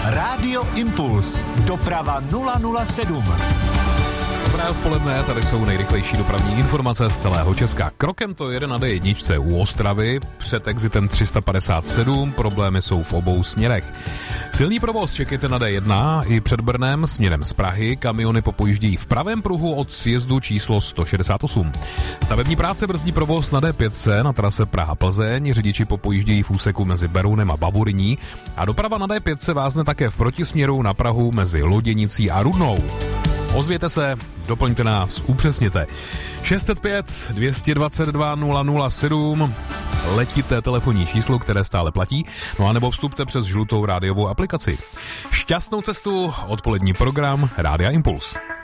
Rádio Impuls. Doprava 007. Dobré odpoledne, tady jsou nejrychlejší dopravní informace z celého Česka. Krokem to jede na D1 u Ostravy, před exitem 357, problémy jsou v obou směrech. Silný provoz čekejte na D1 i před Brnem směrem z Prahy, kamiony popojíždějí v pravém pruhu od sjezdu číslo 168. Stavební práce brzdí provoz na D5 na trase Praha-Plzeň, řidiči popojíždějí v úseku mezi Berounem a Bavorní a doprava na D5 vázne také v protisměru na Prahu mezi Loděnicí a Rudnou. Ozvěte se, doplňte nás, upřesněte. 605 222 007, letité telefonní číslo, které stále platí, no a nebo vstupte přes žlutou rádiovou aplikaci. Šťastnou cestu, odpolední program Rádia Impuls.